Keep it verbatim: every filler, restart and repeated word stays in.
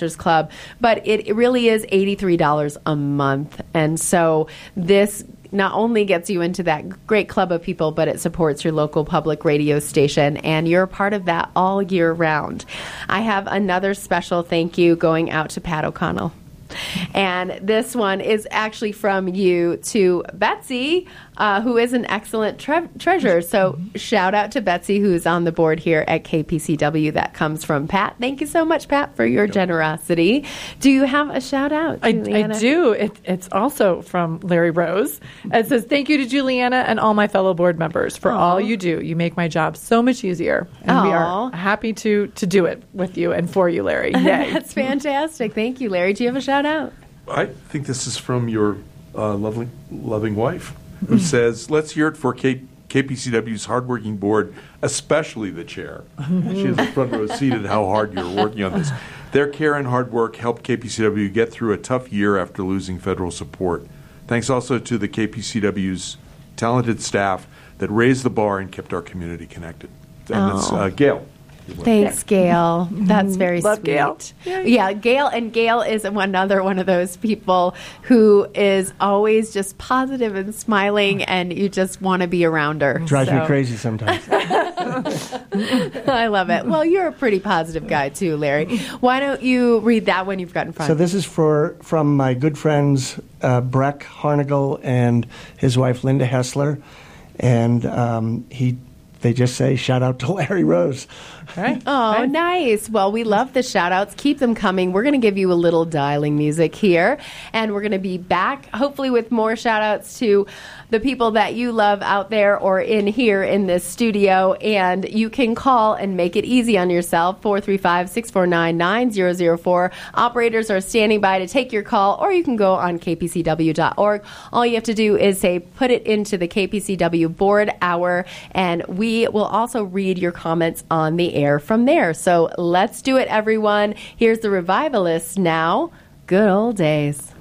Investors Club, but it, it really is eighty-three dollars a month. And so this not only gets you into that great club of people, but it supports your local public radio station, and you're a part of that all year round. I have another special thank you going out to Pat O'Connell. And this one is actually from you to Betsy, uh, who is an excellent tre- treasurer. So shout out to Betsy, who's on the board here at K P C W. That comes from Pat. Thank you so much, Pat, for your generosity. Do you have a shout out, I, Juliana? I do. It, it's also from Larry Rose. It says, thank you to Juliana and all my fellow board members for Aww. all you do. You make my job so much easier. And Aww. we are happy to, to do it with you and for you, Larry. Yay. That's fantastic. Thank you, Larry. Do you have a shout out? I think this is from your uh, lovely, loving wife, who says, let's hear it for K- KPCW's hardworking board, especially the chair. She has a front row seat at how hard you're working on this. Their care and hard work helped K P C W get through a tough year after losing federal support. Thanks also to the K P C W's talented staff that raised the bar and kept our community connected. And that's uh, Gail. Thanks, Gail. That's very Love sweet. Gail. Yeah, Gail, and Gail is another one of those people who is always just positive and smiling, and you just want to be around her. Drives So- me crazy sometimes. I love it. Well, you're a pretty positive guy too, Larry. Why don't you read that one you've got in front So of you? this is for from my good friends uh, Breck Harnagle and his wife Linda Hessler, and um, he they just say shout out to Larry Rose. Right. Oh, Right. nice. Well, we love the shout outs. Keep them coming. We're going to give you a little dialing music here, and we're going to be back hopefully with more shout outs to the people that you love out there or in here in this studio. And you can call and make it easy on yourself, four three five, six four nine, nine zero zero four. Operators are standing by to take your call, or you can go on k p c w dot org. All you have to do is say, put it into the K P C W board hour, and we will also read your comments on the air from there. So let's do it, everyone. Here's the Revivalists now. Good old days.